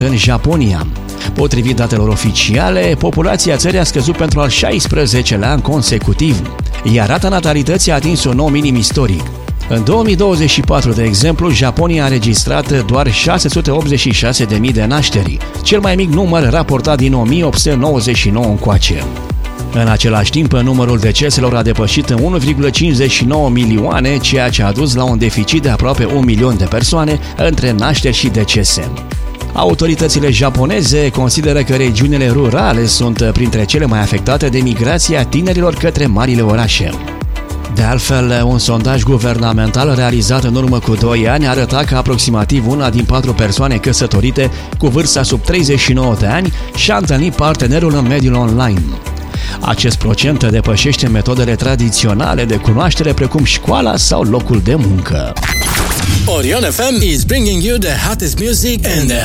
în Japonia. Potrivit datelor oficiale, populația țării a scăzut pentru al 16-lea an consecutiv, iar rata natalității a atins un nou minim istoric. În 2024, de exemplu, Japonia a înregistrat doar 686.000 de nașteri, cel mai mic număr raportat din 1899 încoace. În același timp, numărul deceselor a depășit 1,59 milioane, ceea ce a dus la un deficit de aproape 1 milion de persoane între nașteri și decese. Autoritățile japoneze consideră că regiunile rurale sunt printre cele mai afectate de migrația tinerilor către marile orașe. De altfel, un sondaj guvernamental realizat în urmă cu 2 ani arăta că aproximativ 1 din 4 persoane căsătorite cu vârsta sub 39 de ani și-a întâlnit partenerul în mediul online. Acest procent depășește metodele tradiționale de cunoaștere precum școala sau locul de muncă. Orion FM is bringing you the hottest music and the